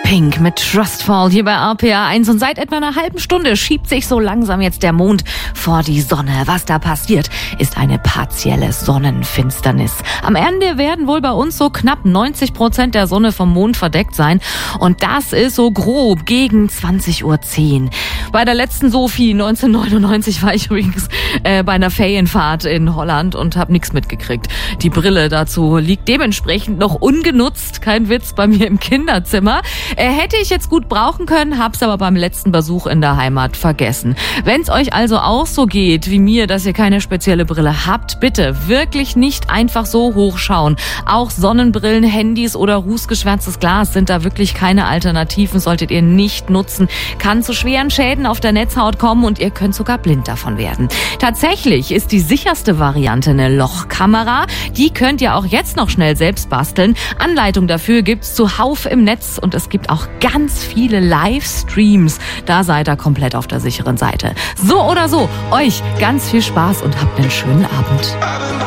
Pink mit Trustfall hier bei RPA 1 und seit etwa einer halben Stunde schiebt sich so langsam jetzt der Mond vor die Sonne. Was da passiert, ist eine partielle Sonnenfinsternis. Am Ende werden wohl bei uns so knapp 90% der Sonne vom Mond verdeckt sein und das ist so grob gegen 20:10 Uhr. Bei der letzten Sophie 1999 war ich übrigens bei einer Ferienfahrt in Holland und habe nichts mitgekriegt. Die Brille dazu liegt dementsprechend noch ungenutzt, kein Witz, bei mir im Kinderzimmer. Hätte ich jetzt gut brauchen können, hab's aber beim letzten Besuch in der Heimat vergessen. Wenn's euch also auch so geht wie mir, dass ihr keine spezielle Brille habt, bitte wirklich nicht einfach so hochschauen. Auch Sonnenbrillen, Handys oder rußgeschwärztes Glas sind da wirklich keine Alternativen, solltet ihr nicht nutzen. Kann zu schweren Schäden auf der Netzhaut kommen und ihr könnt sogar blind davon werden. Tatsächlich ist die sicherste Variante eine Lochkamera. Die könnt ihr auch jetzt noch schnell selbst basteln. Anleitung dafür gibt's zuhauf im Netz und es gibt auch ganz viele Livestreams. Da seid ihr komplett auf der sicheren Seite. So oder so, euch ganz viel Spaß und habt einen schönen Abend.